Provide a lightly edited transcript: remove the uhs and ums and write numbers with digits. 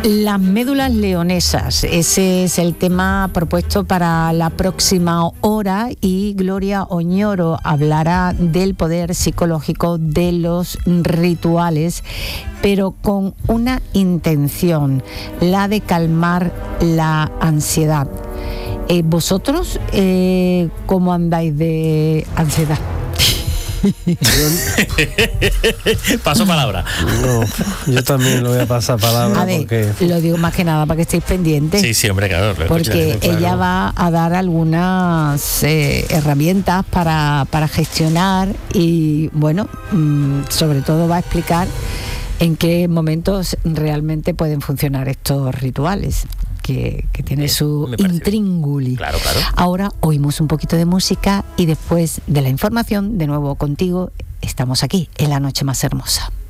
Las médulas leonesas, ese es el tema propuesto para la próxima hora, y Gloria Oñoro hablará del poder psicológico de los rituales, pero con una intención, la de calmar la ansiedad. ¿Vosotros cómo andáis de ansiedad? Paso palabra. No, yo también lo voy a pasar palabra. A ver, porque lo digo más que nada para que estéis pendientes. Sí, hombre, claro. Porque claro. ella va a dar algunas herramientas para gestionar y, bueno, sobre todo va a explicar en qué momentos realmente pueden funcionar estos rituales, que tiene su intríngulis. Claro, claro. Ahora oímos un poquito de música y después de la información, de nuevo contigo, estamos aquí en La Noche Más Hermosa.